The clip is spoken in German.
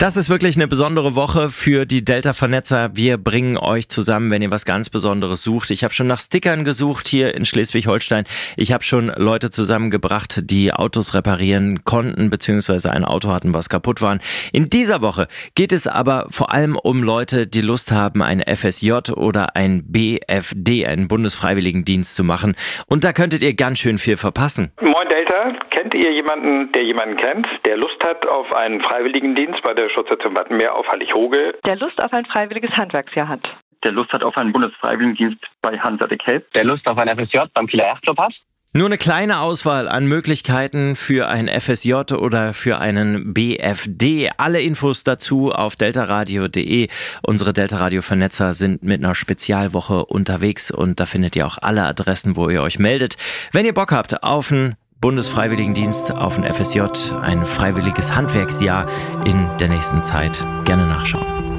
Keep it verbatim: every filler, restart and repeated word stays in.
Das ist wirklich eine besondere Woche für die Delta-Vernetzer. Wir bringen euch zusammen, wenn ihr was ganz Besonderes sucht. Ich habe schon nach Stickern gesucht hier in Schleswig-Holstein. Ich habe schon Leute zusammengebracht, die Autos reparieren konnten, beziehungsweise ein Auto hatten, was kaputt war. In dieser Woche geht es aber vor allem um Leute, die Lust haben, ein F S J oder ein B F D, einen Bundesfreiwilligendienst zu machen. Und da könntet ihr ganz schön viel verpassen. Moin Delta, kennt ihr jemanden, der jemanden kennt, der Lust hat auf einen Freiwilligendienst bei der Schutzstation Wattenmeer auf Hallig-Hoge? Der Lust auf ein freiwilliges Handwerksjahr hat. Der Lust hat auf einen Bundesfreiwilligendienst bei Hanseatic Help. Der Lust auf ein F S J beim Kieler Yachtclub hat. Nur eine kleine Auswahl an Möglichkeiten für ein F S J oder für einen B F D. Alle Infos dazu auf deltaradio punkt de. Unsere Delta-Radio-Vernetzer sind mit einer Spezialwoche unterwegs und da findet ihr auch alle Adressen, wo ihr euch meldet. Wenn ihr Bock habt auf einen Bundesfreiwilligendienst, auf ein F S J, ein freiwilliges Handwerksjahr in der nächsten Zeit, gerne nachschauen.